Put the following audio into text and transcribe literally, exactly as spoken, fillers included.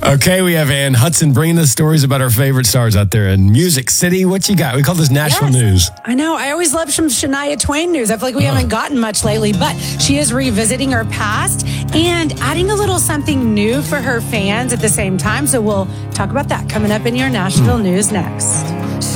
Okay, we have Ann Hudson bringing us stories about our favorite stars out there in Music City. What you got? We call this National Yes. News. I know. I always love some Shania Twain news. I feel like we uh-huh. haven't gotten much lately, but she is revisiting her past and adding a little something new for her fans at the same time. So we'll talk about that coming up in your Nashville mm. news next.